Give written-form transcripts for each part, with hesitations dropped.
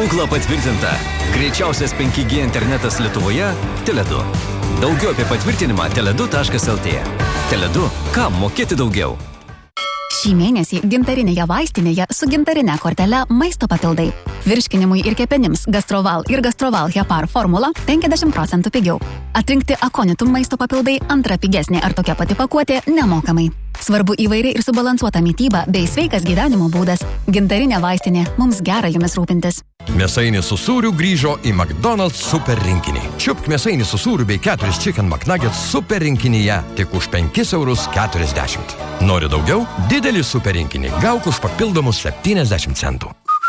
Ūkla patvirtinta. Greičiausias 5G internetas Lietuvoje – Tele2. Daugiau apie patvirtinimą tele2.lt. Tele2. Kam mokėti daugiau? Šį mėnesį gintarinėje vaistinėje su gintarinė kortele maisto papildai. Virškinimui ir kepenims Gastroval ir Gastroval Hepar formula 50% pigiau. Atrinkti Aconitum maisto papildai antra pigesnė ar tokia pati pakuotė nemokamai. Svarbu įvairi ir subalansuota mityba bei sveikas gyvenimo būdas. Gintarinė vaistinė. Mums gera jumis rūpintis. Mėsainis su sūriu grįžo į McDonald's super rinkinį. Čiupk mėsainį su sūriu bei 4 Chicken McNuggets super rinkinyje tik už 5,40 €. Nori daugiau? Didelį super rinkinį gauk už papildomus 70 centų.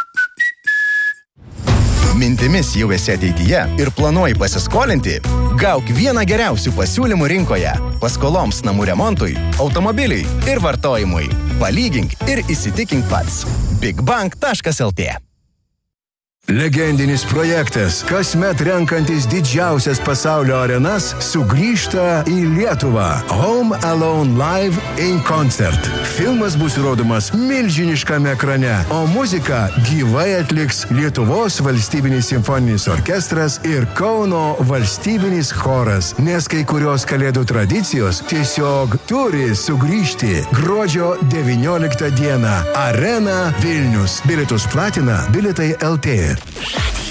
Mintimis jau esi ateityje ir planuoji pasiskolinti? Gauk vieną geriausių pasiūlymų rinkoje. Paskoloms namų remontui, automobiliui ir vartojimui. Palygink ir įsitikink pats. bigbank.lt. Legendinis projektas, kasmet renkantis didžiausias pasaulio arenas, sugrįžta į Lietuvą. Home Alone Live in Concert. Filmas bus rodomas milžiniškame ekrane, o muziką gyvai atliks Lietuvos valstybinis simfoninis orkestras ir Kauno valstybinis choras, nes kai kurios kalėdų tradicijos tiesiog turi sugrįžti. Gruodžio 19 dieną. Arena Vilnius. Bilietus platina Bilietai LT.